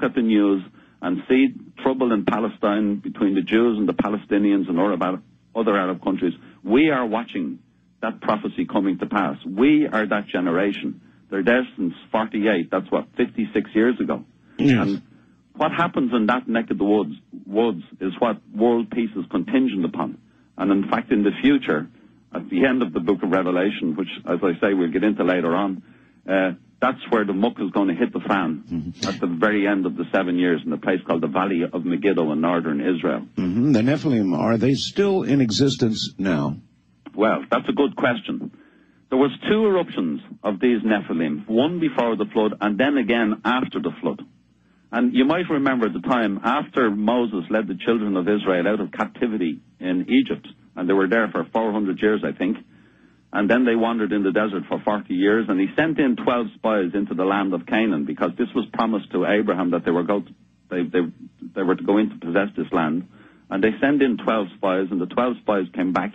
look at the news and see trouble in Palestine between the Jews and the Palestinians and other Arab countries, we are watching that prophecy coming to pass. We are that generation. They're there since 48. That's, 56 years ago. Yes. And what happens in that neck of the woods is what world peace is contingent upon. And in fact, in the future, at the end of the book of Revelation, which, as I say, we'll get into later on, that's where the muck is going to hit the fan at the very end of the 7 years in a place called the Valley of Megiddo in northern Israel. The Nephilim, are they still in existence now? Well, that's a good question. There was 2 eruptions of these Nephilim, one before the flood and then again after the flood. And you might remember the time after Moses led the children of Israel out of captivity in Egypt, and they were there for 400 years, I think, and then they wandered in the desert for 40 years, and he sent in 12 spies into the land of Canaan, because this was promised to Abraham that they were to go in to possess this land. And they sent in 12 spies, and the 12 spies came back.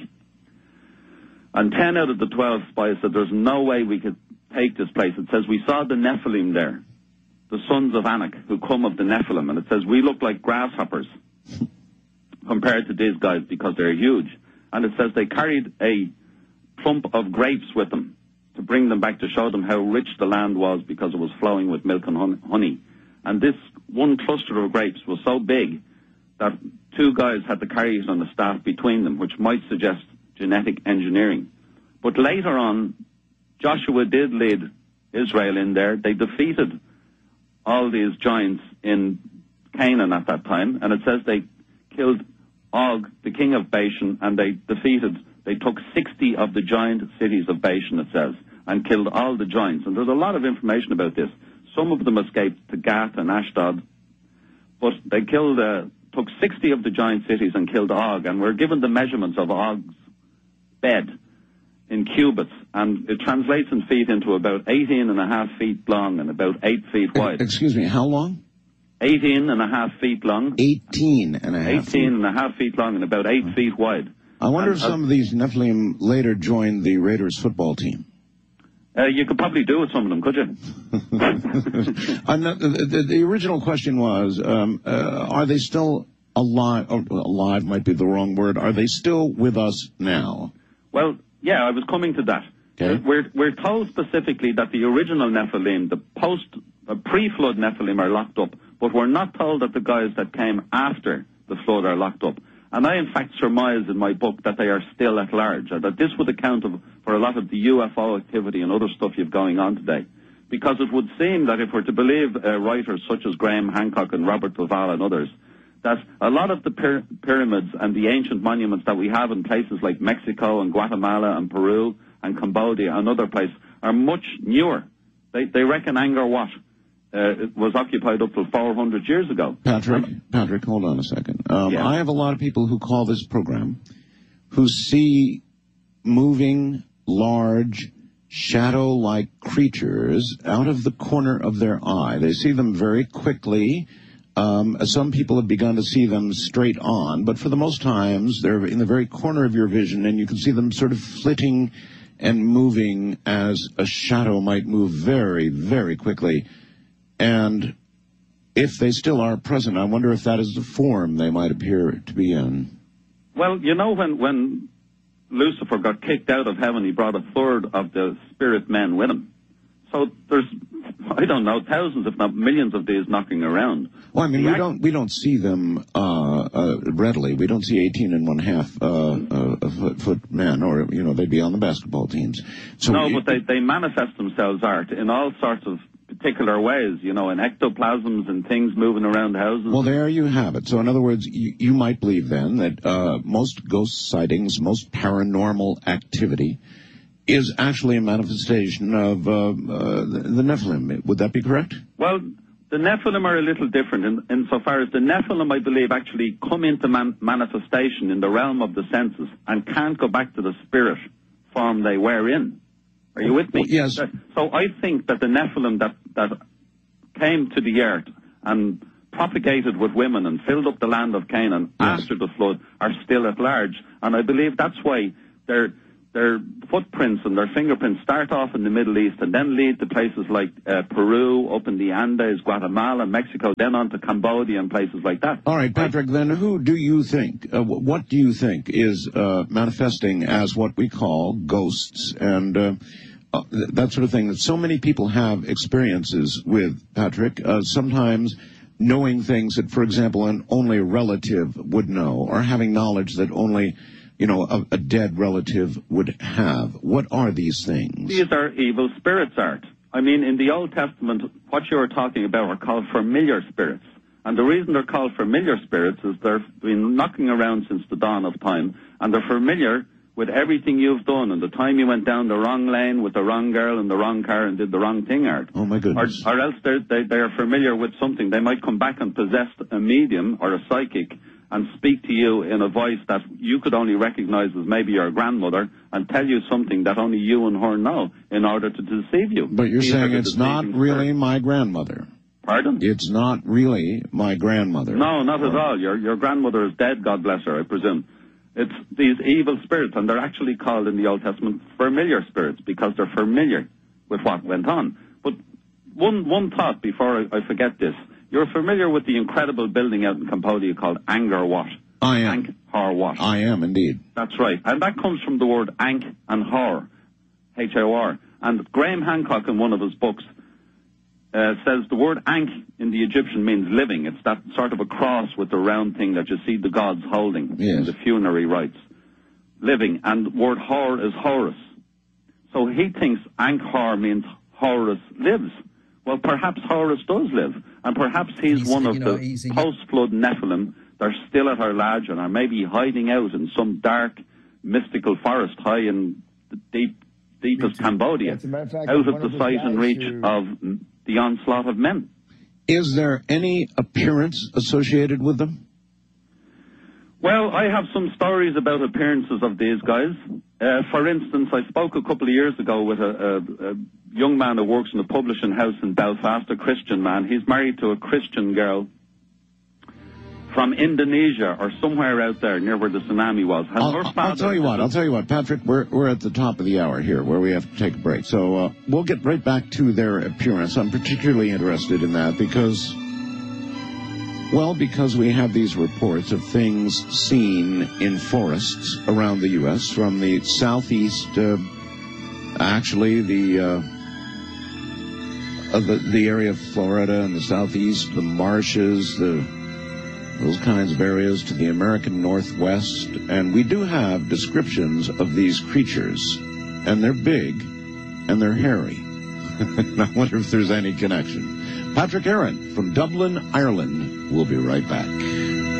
And 10 out of the 12 spies said, there's no way we could take this place. It says, we saw the Nephilim there, the sons of Anak, who come of the Nephilim. And it says, we look like grasshoppers compared to these guys because they're huge. And it says they carried a clump of grapes with them to bring them back to show them how rich the land was because it was flowing with milk and honey. And this one cluster of grapes was so big that 2 guys had to carry it on a staff between them, which might suggest genetic engineering. But later on, Joshua did lead Israel in there. They defeated all these giants in Canaan at that time, and it says they killed Og, the king of Bashan, and they took 60 of the giant cities of Bashan, it says, and killed all the giants. And there's a lot of information about this. Some of them escaped to Gath and Ashdod, but they took 60 of the giant cities and killed Og, and we're given the measurements of Og's bed in cubits, and it translates in feet into about 18.5 feet long and about 8 feet wide. Excuse me, how long? 18.5 feet long. 18.5 feet long and about 8 feet wide. I wonder if some of these Nephilim later joined the Raiders football team. You could probably do with some of them, could you? The original question was, are they still alive? Alive might be the wrong word. Are they still with us now? Well, yeah, I was coming to that. Okay. We're told specifically that the original Nephilim, the pre-flood Nephilim, are locked up, but we're not told that the guys that came after the flood are locked up. And I, in fact, surmise in my book that they are still at large, and that this would account for a lot of the UFO activity and other stuff you've going on today. Because it would seem that if we're to believe writers such as Graham Hancock and Robert Duvall and others, that a lot of the pyramids and the ancient monuments that we have in places like Mexico and Guatemala and Peru and Cambodia and other places are much newer. They reckon Angkor Wat it was occupied up to 400 years ago. Patrick, hold on a second. Yeah. I have a lot of people who call this program who see moving, large, shadow-like creatures out of the corner of their eye. They see them very quickly. Some people have begun to see them straight on, but for the most times, they're in the very corner of your vision, and you can see them sort of flitting and moving as a shadow might move very, very quickly. And if they still are present, I wonder if that is the form they might appear to be in. Well, you know, when Lucifer got kicked out of heaven, he brought a third of the spirit men with him. So there's, I don't know, thousands, if not millions of these knocking around. Well, I mean, we don't see them readily. We don't see 18.5 foot men, or, you know, they'd be on the basketball teams. So no, but they manifest themselves, Art, in all sorts of particular ways, you know, in ectoplasms and things moving around houses. Well, there you have it. So in other words, you might believe then that most ghost sightings, most paranormal activity is actually a manifestation of the Nephilim. Would that be correct? Well, the Nephilim are a little different insofar as the Nephilim, I believe, actually come into manifestation in the realm of the senses and can't go back to the spirit form they were in. Are you with me? Well, yes. So I think that the Nephilim that came to the earth and propagated with women and filled up the land of Canaan after the flood are still at large. And I believe that's why they're their footprints and their fingerprints start off in the Middle East and then lead to places like Peru, up in the Andes, Guatemala, Mexico, then on to Cambodia and places like that. All right, Patrick, then who do you think, what do you think is manifesting as what we call ghosts and that sort of thing that so many people have experiences with, Patrick, sometimes knowing things that, for example, only a relative would know, or having knowledge that only a dead relative would have. What are these things? These are evil spirits, Art. I mean, in the Old Testament, what you were talking about are called familiar spirits. And the reason they're called familiar spirits is they've been knocking around since the dawn of time, and they're familiar with everything you've done, and the time you went down the wrong lane with the wrong girl in the wrong car and did the wrong thing, Art. Oh, my goodness. Or else they are familiar with something. They might come back and possess a medium or a psychic and speak to you in a voice that you could only recognize as maybe your grandmother and tell you something that only you and her know in order to deceive you. But you're saying it's not really my grandmother. Pardon? It's not really my grandmother. No, not at all. Your grandmother is dead, God bless her, I presume. It's these evil spirits, and they're actually called in the Old Testament familiar spirits because they're familiar with what went on. But one thought before I forget this. You're familiar with the incredible building out in Cambodia called Angkor Wat? I am. Angkor Wat. I am, indeed. That's right. And that comes from the word Ankh and Hor, H-O-R. And Graham Hancock, in one of his books, says the word Ankh in the Egyptian means living. It's that sort of a cross with the round thing that you see the gods holding in the funerary rites. Living. And the word Hor is Horus. So he thinks Angkor means Horus lives. Well, perhaps Horus does live, and perhaps he's one of the post-flood Nephilim that are still at our lodge and are maybe hiding out in some dark, mystical forest high in the deepest Cambodia, out of the sight and reach of the onslaught of men. Is there any appearance associated with them? Well, I have some stories about appearances of these guys. For instance, I spoke a couple of years ago with a young man who works in a publishing house in Belfast, a Christian man. He's married to a Christian girl from Indonesia or somewhere out there near where the tsunami was. I'll tell you what, Patrick, we're at the top of the hour here where we have to take a break. So we'll get right back to their appearance. I'm particularly interested in that because we have these reports of things seen in forests around the U.S. from the southeast, actually the area of Florida and the southeast, the marshes, those kinds of areas to the American Northwest. And we do have descriptions of these creatures, and they're big and they're hairy. And I wonder if there's any connection. Patrick Aaron from Dublin, Ireland. We'll be right back.